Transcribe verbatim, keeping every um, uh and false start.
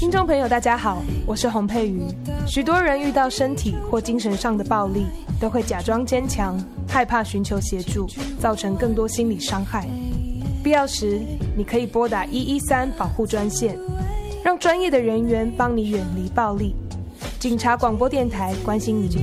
听众朋友大家好，我是洪佩瑜。许多人遇到身体或精神上的暴力，都会假装坚强，害怕寻求协助，造成更多心理伤害。必要时你可以拨打一一三保护专线，让专业的人员帮你远离暴力。警察广播电台关心您。